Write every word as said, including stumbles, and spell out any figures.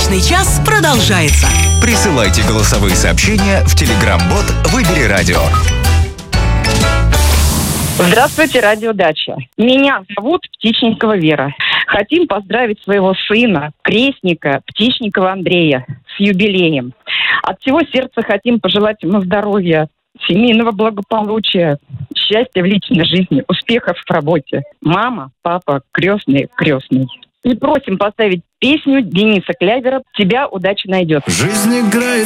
Личный час продолжается. Присылайте голосовые сообщения в Telegram-бот «Выбери радио». Здравствуйте, радио Дача. Меня зовут Птичникова Вера. Хотим поздравить своего сына, крестника Птичникова Андрея, с юбилеем. От всего сердца хотим пожелать ему здоровья, семейного благополучия, счастья в личной жизни, успехов в работе. Мама, папа, крестный, крестный. И просим поставить песню Дениса Клявера «Тебя удача найдет». Жизнь играет